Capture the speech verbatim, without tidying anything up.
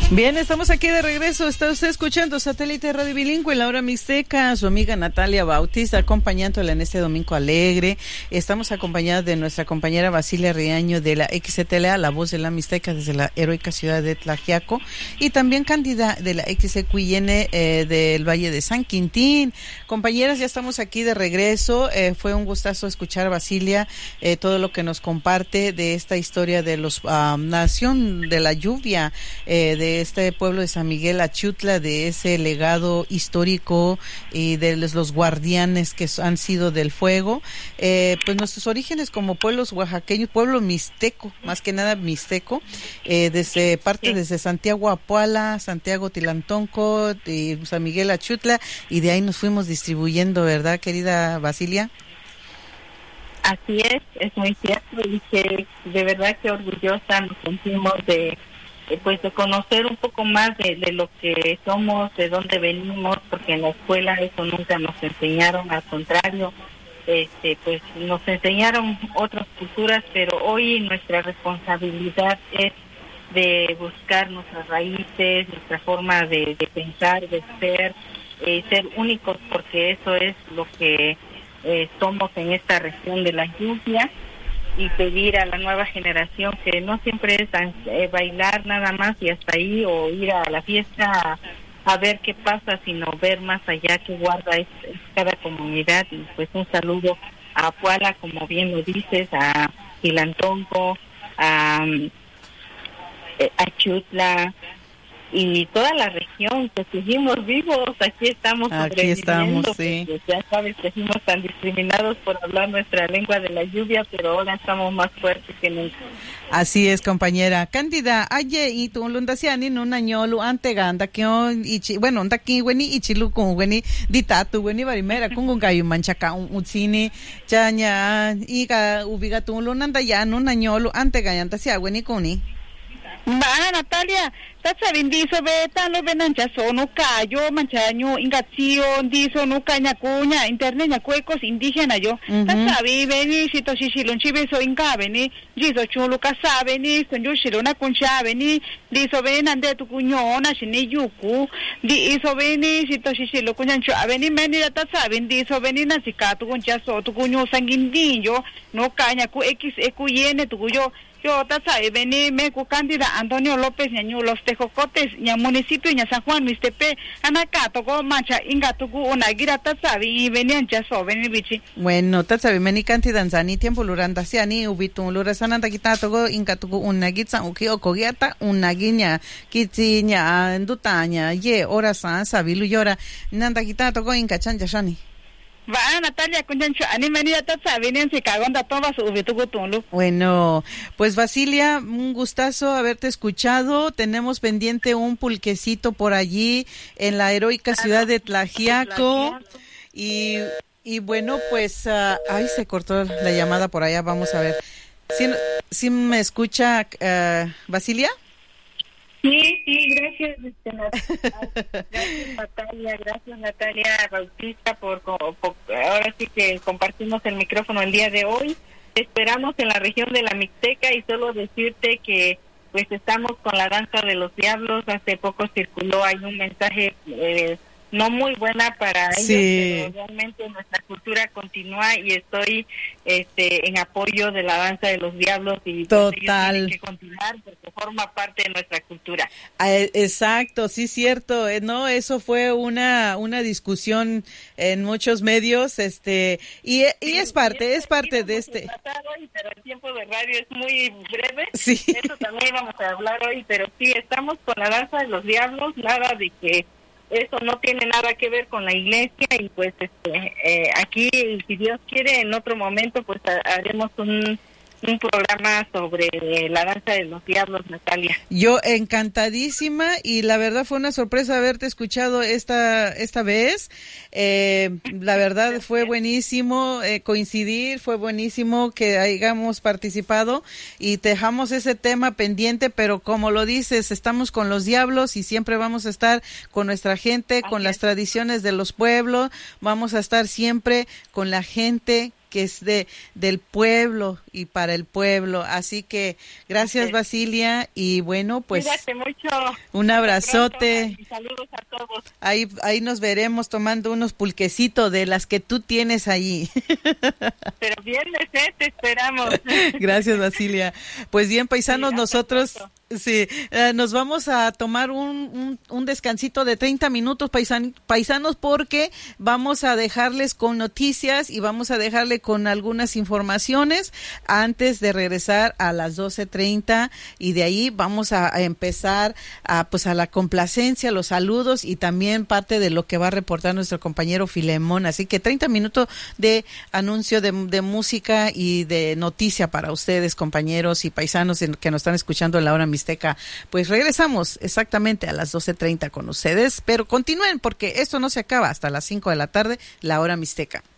Bien, estamos aquí de regreso. Está usted escuchando Satélite Radio Bilingüe, la hora mixteca, su amiga Natalia Bautista, acompañándola en este domingo alegre. Estamos acompañadas de nuestra compañera Basilia Riaño de la X C T L A, la voz de la mixteca desde la heroica ciudad de Tlaxiaco, y también Cándida de la X C Q I N eh, del Valle de San Quintín. Compañeras, ya estamos aquí de regreso. Eh, fue un gustazo escuchar, Basilia, eh, todo lo que nos comparte de esta historia de los uh, Nación de la Lluvia, eh, de este pueblo de San Miguel Achutla, de ese legado histórico y de los, los guardianes que han sido del fuego. Eh, pues nuestros orígenes como pueblos oaxaqueños, pueblo mixteco, más que nada mixteco, eh, desde parte sí. desde Santiago Apuala, Santiago Tilantonco, y San Miguel Achutla, y de ahí nos fuimos distribuyendo, ¿verdad, querida Basilia? Así es, es muy cierto, y que de verdad que orgullosa nos sentimos de pues de conocer un poco más de, de lo que somos, de dónde venimos, porque en la escuela eso nunca nos enseñaron, al contrario, este pues nos enseñaron otras culturas, pero hoy nuestra responsabilidad es de buscar nuestras raíces, nuestra forma de, de pensar, de ser, eh, ser únicos, porque eso es lo que eh, somos en esta región de la lluvia. Y pedir a la nueva generación que no siempre es eh, bailar nada más y hasta ahí, o ir a la fiesta a, a ver qué pasa, sino ver más allá qué guarda es, es cada comunidad. Y pues un saludo a Apuala, como bien lo dices, a Tilantonco, a, a Chutla y toda la región, que seguimos vivos, aquí estamos aquí estamos, sí. Pues, ya sabes que fuimos tan discriminados por hablar nuestra lengua de la lluvia, pero ahora estamos más fuertes que nunca. Así es, compañera. Cándida, aye y tu lundasiani no nañolu anteganda que ichi, bueno, ndaki weni ichilu con weni ditatu weni barimera con gayu manchaca un utsini chaña y ga ubiga tu lunanda ya no nañolu anteganda sia weni kuni. Ma Natalia, tatsa bindiso beta lo benancha sono kayo manchaño ingatio diso no caña cuña internet nya cuecos indígena yo. Tatsa bi beni sito shishilon chibe so inga beni jiso chulu kasa beni sonyo shilona kuncha beni diso benande tu cuñona shini yuku di iso beni sito shishilo kunyancho beni meni tatsa bindiso beni nasikato kuncha so tu cuño sanguindillo no caña cu x eqn tu cuyo. Yo tatsa vení me cu Cándida Antonio López ñañu los Tejocotes ña municipio ña San Juan Mixtepe anaka toco mancha inga tuku una gira tatsa vi venían ya so vení bichi. Bueno, tatsa vení Cándida Anzani tiempo luranda siani ubitu lurasananda kita toco inga tuku una gitsa uki okogiata una guiña kitsi ña ndutaña ye ora san sabilu yora nanda kita toco inga chanja shani. Va Natalia Kunchancho, animanida tatsa vienen si cagonda toda su ubitugutunlu. Bueno, pues Basilia, un gustazo haberte escuchado. Tenemos pendiente un pulquecito por allí en la heroica ciudad de Tlaxiaco. Y, y bueno, pues, uh, ay, se cortó la llamada por allá, vamos a ver. ¿Sí, sí me escucha uh, Basilia? Sí, sí, gracias, gracias Natalia, gracias Natalia Bautista por, por, ahora sí que compartimos el micrófono el día de hoy. Te esperamos en la región de la Mixteca y solo decirte que pues estamos con la danza de los diablos. Hace poco circuló ahí un mensaje eh, no muy buena para ellos, sí. Pero realmente nuestra cultura continúa y estoy este en apoyo de la danza de los diablos y total pues, ellos tienen que continuar porque forma parte de nuestra cultura. Ah, exacto, sí, cierto, eh, no, eso fue una una discusión en muchos medios, este y, y sí, es parte, es parte de este. Hoy, pero el tiempo de radio es muy breve. Sí. Eso también vamos a hablar hoy, pero sí estamos con la danza de los diablos, nada de que eso no tiene nada que ver con la iglesia y pues este eh, aquí, si Dios quiere, en otro momento pues haremos un un programa sobre la danza de los diablos, Natalia. Yo encantadísima y la verdad fue una sorpresa haberte escuchado esta esta vez. Eh, la verdad fue buenísimo eh, coincidir, fue buenísimo que hayamos participado y dejamos ese tema pendiente, pero como lo dices, estamos con los diablos y siempre vamos a estar con nuestra gente, con las tradiciones de los pueblos, vamos a estar siempre con la gente que es de del pueblo y para el pueblo. Así que gracias, sí. Basilia, y bueno, pues cuídate mucho. Un abrazote. Pronto, y saludos a todos. Ahí ahí nos veremos tomando unos pulquecitos de las que tú tienes allí. Pero viernes, ¿eh? Te esperamos. Gracias, Basilia. Pues bien, paisanos, sí, nosotros pronto. Sí, eh, nos vamos a tomar un, un, un descansito de treinta minutos, paisan, paisanos, porque vamos a dejarles con noticias y vamos a dejarle con algunas informaciones antes de regresar a las doce treinta, y de ahí vamos a, a empezar a, pues a la complacencia, los saludos y también parte de lo que va a reportar nuestro compañero Filemón. Así que treinta minutos de anuncio de, de música y de noticia para ustedes, compañeros y paisanos que nos están escuchando en la hora Mixteca. Pues regresamos exactamente a las doce treinta con ustedes, pero continúen porque esto no se acaba hasta las cinco de la tarde, la hora Mixteca.